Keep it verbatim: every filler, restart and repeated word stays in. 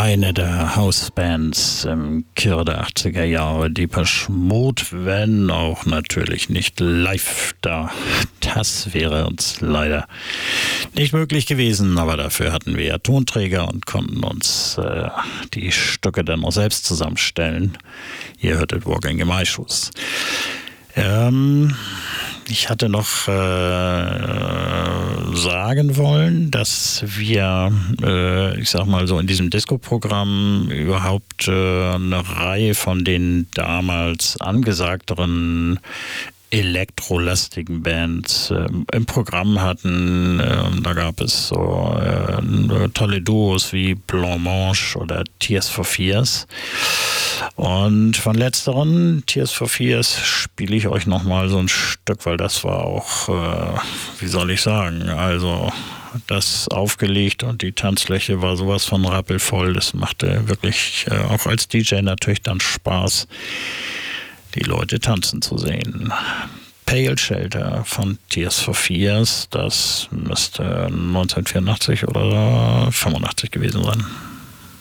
eine der Hausbands im Kirre der achtziger Jahre, Depeche Mode, wenn auch natürlich nicht live da. Das wäre uns leider nicht möglich gewesen, aber dafür hatten wir ja Tonträger und konnten uns äh, die Stücke dann auch selbst zusammenstellen. Ihr hörtet Walking in My Shoes. Ähm... Ich hatte noch äh, sagen wollen, dass wir, äh, ich sag mal so, in diesem Disco-Programm überhaupt äh, eine Reihe von den damals angesagteren elektrolastigen Bands äh, im Programm hatten. Äh, da gab es so äh, tolle Duos wie Blancmange oder Tears for Fears. Und von letzteren, Tears for Fears, spiele ich euch nochmal so ein Stück, weil das war auch, äh, wie soll ich sagen, also das aufgelegt und die Tanzfläche war sowas von rappelvoll. Das machte wirklich äh, auch als D J natürlich dann Spaß, die Leute tanzen zu sehen. Pale Shelter von Tears for Fears, das müsste neunzehnhundertvierundachtzig oder fünfundachtzig gewesen sein.